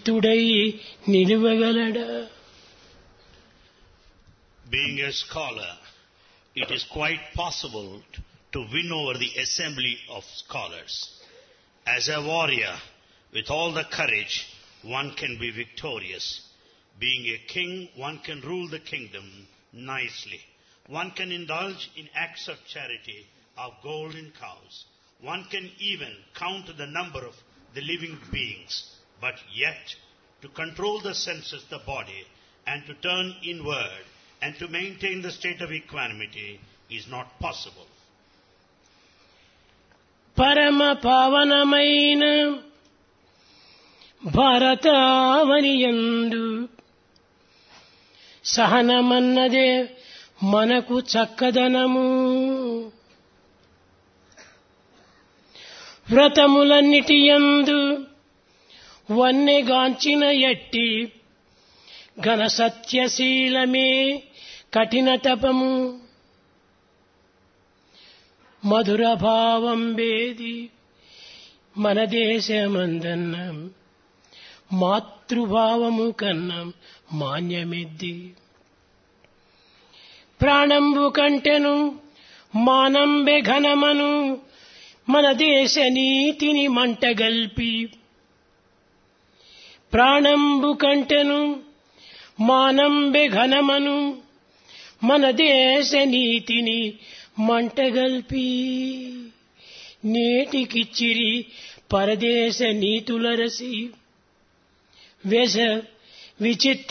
చిత్తుడై నిలువగలడా? Being a scholar, it is quite possible to win over the assembly of scholars. As a warrior, with all the courage, one can be victorious. Being a king, one can rule the kingdom nicely. One can indulge in acts of charity of golden cows. One can even count the number of the living beings. But yet, to control the senses, the body, and to turn inward, and to maintain the state of equanimity is not possible. పరమ పావనమైన భారతావనియందు సహనమన్నదే మనకు చక్కదనము. వ్రతములన్నిటియందు వన్నెగాంచిన ఎట్టి ఘన సత్యశీలమే కఠిన తపము. మధుర భావం వేది మన దేశమందన్న మాతృభావము కన్నా మాన్యమిద్ది. ప్రాణంబు కంటెను మానంబె ఘనమను మన దేశ నీతిని మంటగల్పి. ప్రాణంబు కంటెను మానంబె ఘనమను మన దేశ నీతిని మంటగల్పి. నేటికిచ్చిరి పరదేశ నీతులరసి వెస విచిత్ర